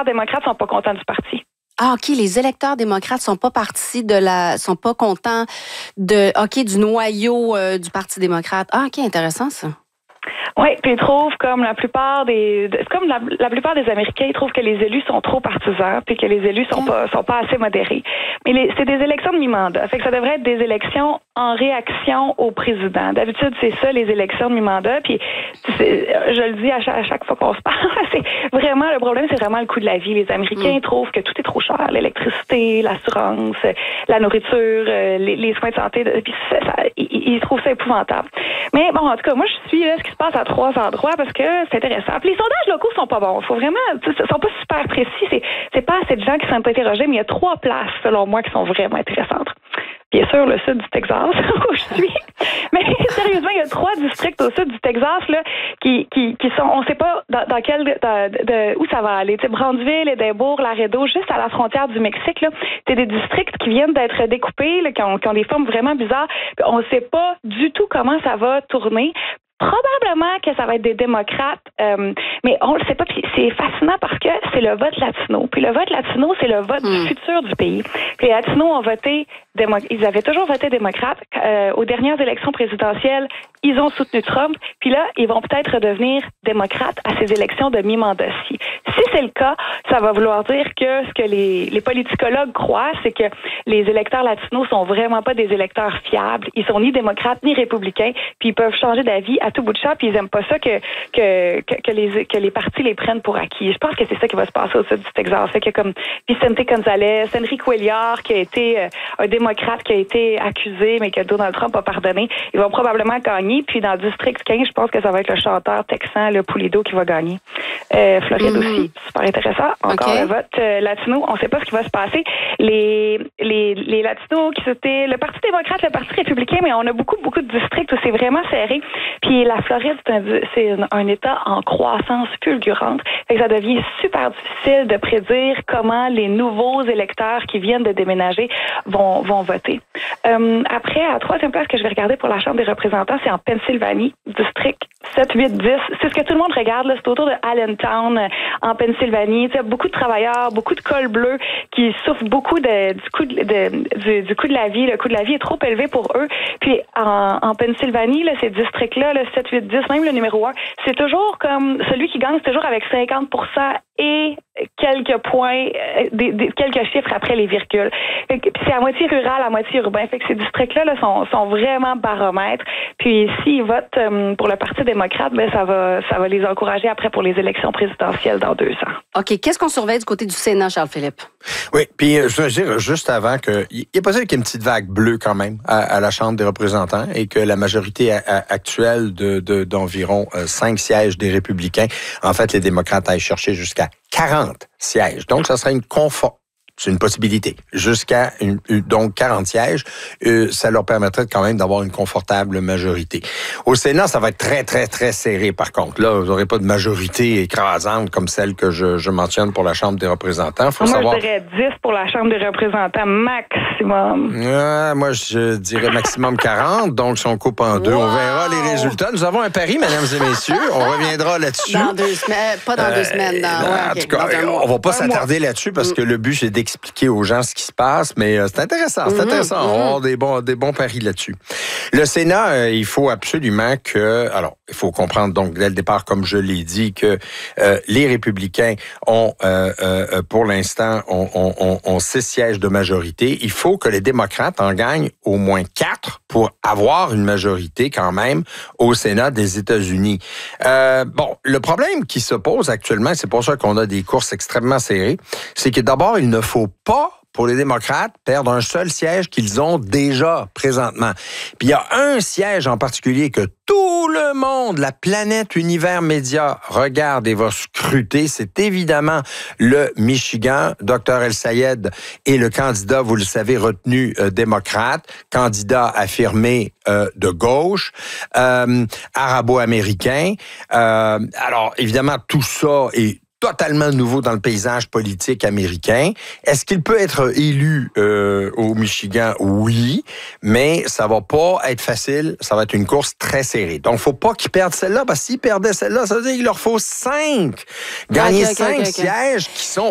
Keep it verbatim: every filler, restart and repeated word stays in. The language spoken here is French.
électeurs démocrates sont pas contents du parti. Ah, OK, les électeurs démocrates sont pas partis de la... sont pas contents de, OK, du noyau euh, du Parti démocrate. Ah, OK, intéressant, ça. Oui, puis ils trouvent comme la plupart des, c'est comme la, la plupart des Américains, ils trouvent que les élus sont trop partisans, puis que les élus sont pas, sont pas assez modérés. Mais les, c'est des élections de mi-mandat, fait que ça devrait être des élections en réaction au président. D'habitude, c'est ça les élections de mi-mandat. Puis je le dis à chaque, à chaque fois qu'on se parle, c'est vraiment le problème, c'est vraiment le coût de la vie. Les Américains mm. trouvent que tout est trop cher, l'électricité, l'assurance, la nourriture, les, les soins de santé. Puis ça, ça, ils, ils trouvent ça épouvantable. Mais bon, en tout cas, moi je suis là, ce qui se passe à trois endroits parce que c'est intéressant. Puis les sondages locaux sont pas bons. Faut vraiment, ils sont pas super précis. C'est, c'est pas assez de gens qui sont interrogés, mais il y a trois places, selon moi, qui sont vraiment intéressantes. Bien sûr, le sud du Texas, où je suis. Mais sérieusement, il y a trois districts au sud du Texas là, qui, qui, qui sont, on ne sait pas dans, dans quel, dans, de, où ça va aller. Tu sais, Brownsville, Édimbourg, Laredo, juste à la frontière du Mexique, là, c'est des districts qui viennent d'être découpés, là, qui, ont, qui ont des formes vraiment bizarres. Puis on ne sait pas du tout comment ça va tourner. Probablement que ça va être des démocrates, euh, mais on le sait pas. Puis c'est fascinant parce que c'est le vote latino. Puis le vote latino, c'est le vote mm. du futur du pays. Puis les latinos ont voté, démo- ils avaient toujours voté démocrate. Euh, aux dernières élections présidentielles, ils ont soutenu Trump. Puis là, ils vont peut-être redevenir démocrates à ces élections de mi-mandat-ci. Si c'est le cas, ça va vouloir dire que ce que les, les politicologues croient, c'est que les électeurs latinos sont vraiment pas des électeurs fiables. Ils sont ni démocrates ni républicains. Puis ils peuvent changer d'avis à tout bout de champ, puis ils aiment pas ça que, que, que, que, les, que les partis les prennent pour acquis. Je pense que c'est ça qui va se passer au sud du Texas. Fait que comme Vicente González, Enrique Cuellar, qui a été euh, un démocrate qui a été accusé, mais que Donald Trump a pardonné, ils vont probablement gagner. Puis dans le district quinze, je pense que ça va être le chanteur texan, le Pulido, qui va gagner. Euh, Floride mm-hmm. aussi, super intéressant. Encore okay. le vote euh, latino, on ne sait pas ce qui va se passer. Les, les, les latinos, qui c'était le Parti démocrate, le Parti républicain, mais on a beaucoup, beaucoup de districts où c'est vraiment serré. Puis la Floride, c'est un, c'est un, un État en croissance fulgurante. Fait que ça devient super difficile de prédire comment les nouveaux électeurs qui viennent de déménager vont, vont voter. Euh, après, à la troisième place que je vais regarder pour la Chambre des représentants, c'est en Pennsylvanie, district sept, huit, dix. C'est ce que tout le monde regarde, là. C'est autour de Allentown, en Pennsylvanie. Il y a beaucoup de travailleurs, beaucoup de cols bleus qui souffrent beaucoup de, du, coût de, de, du, du coût de la vie. Le coût de la vie est trop élevé pour eux. Puis en, en Pennsylvanie, là, ces districts-là, là, sept, huit, dix, même le numéro un, c'est toujours comme celui qui gagne, c'est toujours avec cinquante pour cent et quelques points, des, des, quelques chiffres après les virgules. Puis c'est à moitié rural, à moitié urbain. Fait que ces districts-là là, sont, sont vraiment baromètres. Puis s'ils votent euh, pour le Parti démocrate, ben ça va, ça va les encourager après pour les élections présidentielles dans deux ans. OK. Qu'est-ce qu'on surveille du côté du Sénat, Charles-Philippe? Oui, puis je veux dire juste avant que il est possible qu'il y ait une petite vague bleue quand même à, à la Chambre des représentants et que la majorité a, a, actuelle de, de, d'environ euh, cinq sièges des républicains, en fait, les démocrates aillent chercher jusqu'à quarante sièges. Donc, ça serait une confort. C'est une possibilité. Jusqu'à une, donc quarante sièges, euh, ça leur permettrait quand même d'avoir une confortable majorité. Au Sénat, ça va être très, très, très serré par contre. Là, vous n'aurez pas de majorité écrasante comme celle que je, je mentionne pour la Chambre des représentants. Faut moi, savoir... je dirais dix pour la Chambre des représentants maximum. Euh, moi, je dirais maximum quarante. Donc, si on coupe en deux, wow. on verra les résultats. Nous avons un pari, mesdames et messieurs. On reviendra là-dessus. Dans deux semaines. Pas dans euh, deux semaines. Dans, euh, ouais, en okay, tout cas, on va pas un s'attarder mois. là-dessus parce mm. que le but, c'est d'expliquer aux gens ce qui se passe, mais euh, c'est intéressant, c'est mm-hmm, intéressant. Mm-hmm. On va avoir des bons, des bons paris là-dessus. Le Sénat, euh, il faut absolument que... Alors, il faut comprendre, donc, dès le départ, comme je l'ai dit, que euh, les républicains ont, euh, euh, pour l'instant, ont, ont, ont, ont six sièges de majorité. Il faut que les démocrates en gagnent au moins quatre pour avoir une majorité, quand même, au Sénat des États-Unis. Euh, bon, le problème qui se pose actuellement, c'est pour ça qu'on a des courses extrêmement serrées, c'est que d'abord, il ne faut pas pour les démocrates, perdre un seul siège qu'ils ont déjà présentement. Puis il y a un siège en particulier que tout le monde, la planète Univers Média, regarde et va scruter. C'est évidemment le Michigan. Docteur El-Sayed est le candidat, vous le savez, retenu euh, démocrate, candidat affirmé euh, de gauche, euh, arabo-américain. Euh, alors, évidemment, tout ça est totalement nouveau dans le paysage politique américain. Est-ce qu'il peut être élu euh, au Michigan? Oui, mais ça va pas être facile. Ça va être une course très serrée. Donc, faut pas qu'il perde celle-là, parce que s'il perdait celle-là, ça veut dire qu'il leur faut cinq. Gagner okay, okay, cinq okay, okay. sièges qui sont